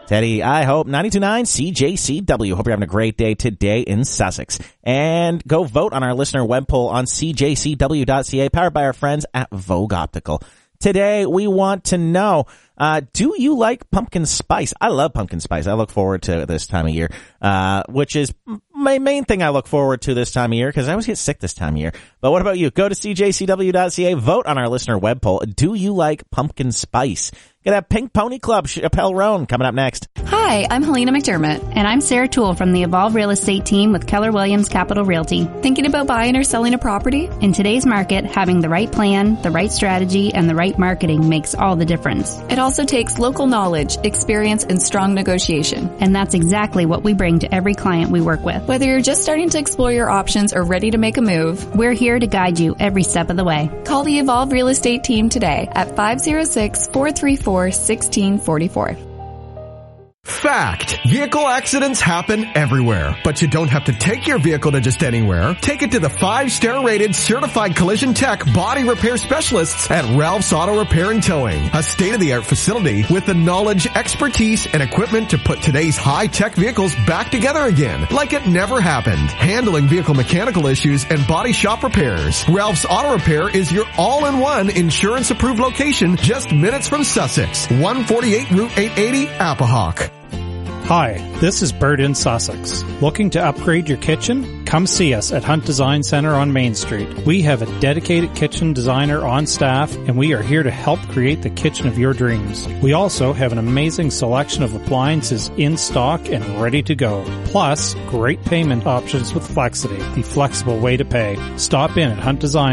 Teddy, I hope 92.9 CJCW. Hope you're having a great day today in Sussex. And go vote on our listener web poll on cjcw.ca, powered by our friends at Vogue Optical. Today, we want to know, do you like pumpkin spice? I love pumpkin spice. I look forward to this time of year, which is my main thing I look forward to this time of year, because I always get sick this time of year. But what about you? Go to cjcw.ca, vote on our listener web poll. Do you like pumpkin spice? Get that Pink Pony Club, Chappelle Roan, coming up next. Hi, I'm Helena McDermott. And I'm Sarah Toole from the Evolve Real Estate team with Keller Williams Capital Realty. Thinking about buying or selling a property? In today's market, having the right plan, the right strategy, and the right marketing makes all the difference. It also takes local knowledge, experience, and strong negotiation. And that's exactly what we bring to every client we work with. Whether you're just starting to explore your options or ready to make a move, we're here to guide you every step of the way. Call the Evolve Real Estate team today at 506-434-1644. Fact. Vehicle accidents happen everywhere, but you don't have to take your vehicle to just anywhere. Take it to the 5-star rated certified collision tech body repair specialists at Ralph's Auto Repair and Towing, a state-of-the-art facility with the knowledge, expertise, and equipment to put today's high-tech vehicles back together again, like it never happened. Handling vehicle mechanical issues and body shop repairs. Ralph's Auto Repair is your all-in-one insurance-approved location just minutes from Sussex. 148 Route 880, Appahawk. Hi, this is Bert in Sussex. Looking to upgrade your kitchen? Come see us at Hunt Design Center on Main Street. We have a dedicated kitchen designer on staff, and we are here to help create the kitchen of your dreams. We also have an amazing selection of appliances in stock and ready to go. Plus, great payment options with Flexity, the flexible way to pay. Stop in at Hunt Design